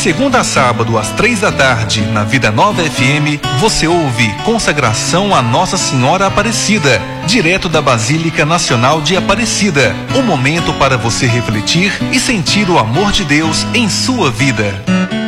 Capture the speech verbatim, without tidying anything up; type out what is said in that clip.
segunda a sábado, às três da tarde, na Vida Nova F M, você ouve Consagração a Nossa Senhora Aparecida, direto da Basílica Nacional de Aparecida. Um momento para você refletir e sentir o amor de Deus em sua vida.